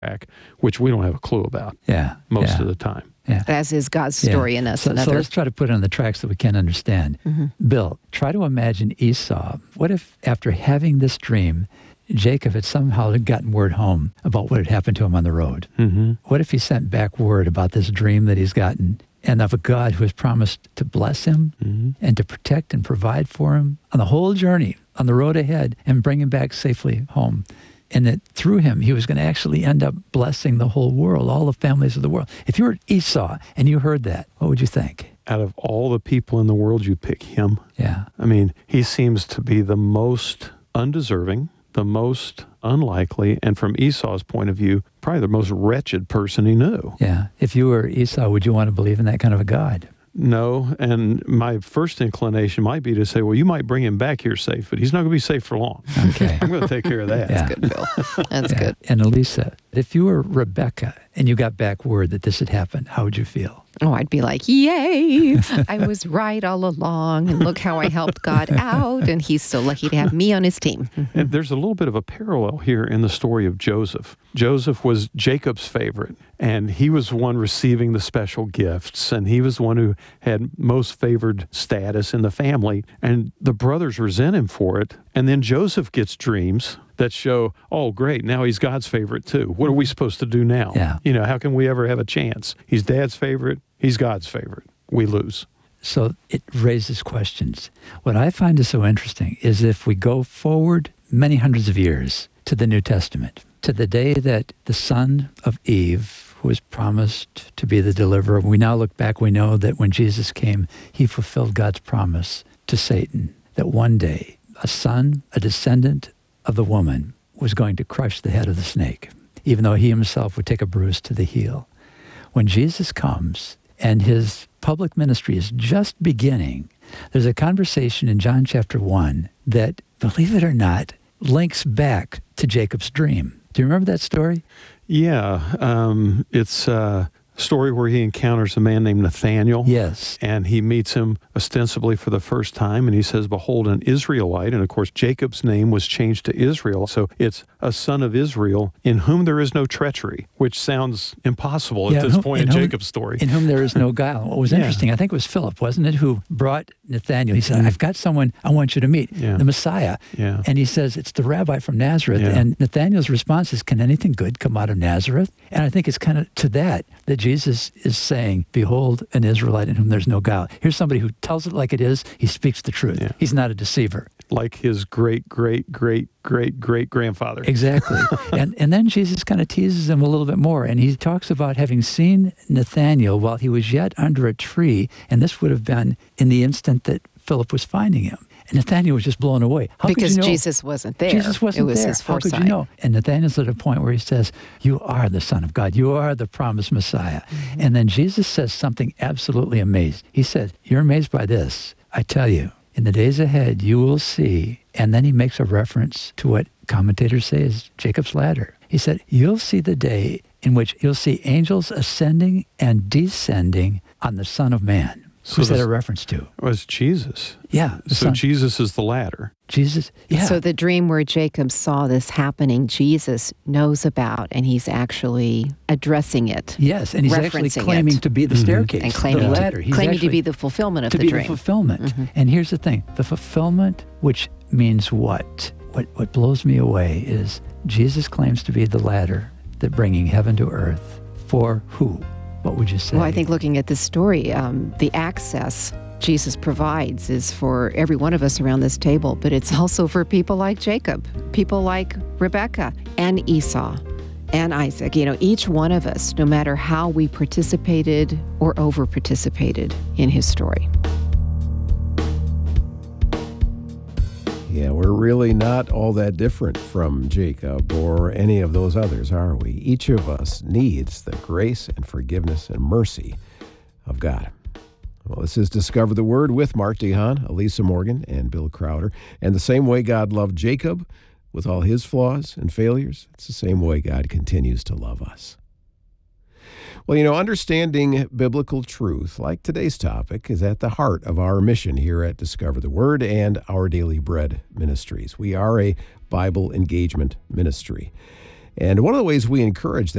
which we don't have a clue about most of the time. Yeah. As is God's story in us. So let's try to put it on the tracks that we can understand. Mm-hmm. Bill, try to imagine Esau. What if after having this dream, Jacob had somehow gotten word home about what had happened to him on the road? Mm-hmm. What if he sent back word about this dream that he's gotten and of a God who has promised to bless him and to protect and provide for him on the whole journey, on the road ahead, and bring him back safely home? And that through him, he was going to actually end up blessing the whole world, all the families of the world. If you were Esau and you heard that, what would you think? Out of all the people in the world, you pick him. Yeah. I mean, he seems to be the most undeserving, the most unlikely, and from Esau's point of view, probably the most wretched person he knew. Yeah. If you were Esau, would you want to believe in that kind of a God? No, and my first inclination might be to say, well, you might bring him back here safe, but he's not going to be safe for long. Okay. I'm going to take care of that. That's good, Bill. That's good. And Elisa, if you were Rebecca and you got back word that this had happened, how would you feel? Oh, I'd be like, yay, I was right all along, and look how I helped God out, and he's so lucky to have me on his team. And there's a little bit of a parallel here in the story of Joseph. Joseph was Jacob's favorite, and he was the one receiving the special gifts, and he was the one who had most favored status in the family, and the brothers resent him for it. And then Joseph gets dreams that show, oh, great, now he's God's favorite too. What are we supposed to do now? Yeah. You know, how can we ever have a chance? He's Dad's favorite, he's God's favorite. We lose. So it raises questions. What I find is so interesting is if we go forward many hundreds of years to the New Testament, to the day that the son of Eve, who was promised to be the deliverer, we now look back, we know that when Jesus came, he fulfilled God's promise to Satan, that one day a son, a descendant of the woman, was going to crush the head of the snake, even though he himself would take a bruise to the heel. When Jesus comes and his public ministry is just beginning, there's a conversation in John chapter 1 that, believe it or not, links back to Jacob's dream. Do you remember that story? Yeah, it's a story where he encounters a man named Nathaniel. Yes. And he meets him ostensibly for the first time, and he says, behold, an Israelite. And of course, Jacob's name was changed to Israel. So it's a son of Israel in whom there is no treachery, which sounds impossible at this point in Jacob's story. In whom there is no guile. What was interesting, I think it was Philip, wasn't it, who brought Nathaniel. He said, I've got someone I want you to meet, the Messiah. Yeah. And he says, it's the rabbi from Nazareth. Yeah. And Nathaniel's response is, can anything good come out of Nazareth? And I think it's kind of to that Jesus is saying, behold, an Israelite in whom there's no guile. Here's somebody who tells it like it is. He speaks the truth. Yeah. He's not a deceiver. Like his great-great-great-great-great-grandfather. Exactly. and then Jesus kind of teases him a little bit more. And he talks about having seen Nathanael while he was yet under a tree. And this would have been in the instant that Philip was finding him. And Nathanael was just blown away. How because could you know? Jesus wasn't there. Jesus wasn't there. It was his foresight. How could you know? And Nathanael's at a point where he says, you are the Son of God. You are the promised Messiah. Mm-hmm. And then Jesus says something absolutely amazing. He said, you're amazed by this. I tell you, in the days ahead, you will see. And then he makes a reference to what commentators say is Jacob's ladder. He said, you'll see the day in which you'll see angels ascending and descending on the Son of Man. So who's that a reference to? It was Jesus. Yeah. So Jesus is the ladder. Jesus, yeah. So the dream where Jacob saw this happening, Jesus knows about, and he's actually addressing it. Yes, and he's actually claiming to be the staircase, and claiming, the ladder. He's claiming to be the fulfillment of the dream. To be the fulfillment. Mm-hmm. And here's the thing, the fulfillment, which means what? What blows me away is Jesus claims to be the ladder that bringing heaven to earth. For who? What would you say? Well, I think looking at this story, the access Jesus provides is for every one of us around this table, but it's also for people like Jacob, people like Rebecca and Esau and Isaac. You know, each one of us, no matter how we participated or over-participated in his story. Yeah, we're really not all that different from Jacob or any of those others, are we? Each of us needs the grace and forgiveness and mercy of God. Well, this is Discover the Word with Mark DeHaan, Elisa Morgan, and Bill Crowder. And the same way God loved Jacob with all his flaws and failures, it's the same way God continues to love us. Well, you know, understanding biblical truth, like today's topic, is at the heart of our mission here at Discover the Word and Our Daily Bread Ministries. We are a Bible engagement ministry. And one of the ways we encourage that